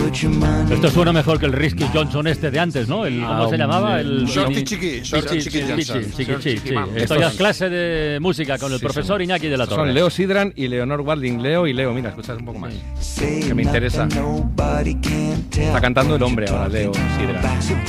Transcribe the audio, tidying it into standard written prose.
Esto suena mejor que el Risky Johnson este de antes, ¿no? ¿Cómo se llamaba? El Shorty Chiqui Johnson. Sí. Esto ya es clase de música con el profesor Iñaki de la Torre. Son Leo Sidran y Leonor Walding. Leo, mira, escuchas un poco más. Que me interesa. Está cantando el hombre ahora, Leo Sidran.